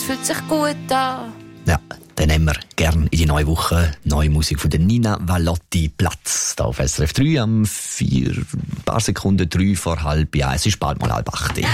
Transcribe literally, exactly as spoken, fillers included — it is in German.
fühlt sich gut an. Ja, dann nehmen wir gerne in die neue Woche neue Musik von der Nina Vallotti Platz. Da auf S R F drei am vier, paar Sekunden drei vor halb. Ja, es ist bald mal halb acht.